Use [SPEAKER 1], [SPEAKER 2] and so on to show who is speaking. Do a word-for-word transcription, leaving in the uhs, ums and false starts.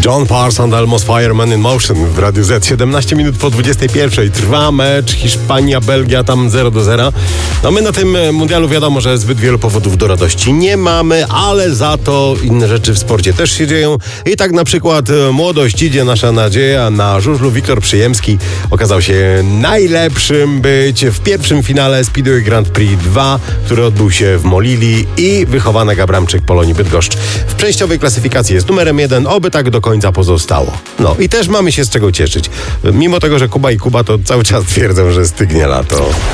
[SPEAKER 1] John Parsons, Almost Fireman in Motion w Radiu Z. siedemnaście minut po dwudziestej pierwszej. Trwa mecz Hiszpania-Belgia, tam zero do zera. No my na tym mundialu wiadomo, że zbyt wielu powodów do radości nie mamy, ale za to inne rzeczy w sporcie też się dzieją. I tak na przykład młodość idzie, nasza nadzieja na żużlu. Wiktor Przyjemski okazał się najlepszym być w pierwszym finale Speedway Grand Prix dwa, który odbył się w Molili, i wychowanek Abramczyk Polonii Bydgoszcz w przejściowej klasyfikacji jest numerem jeden, oby tak do końca pozostało. No i też mamy się z czego cieszyć. Mimo tego, że Kuba i Kuba to cały czas twierdzą, że stygnie lato.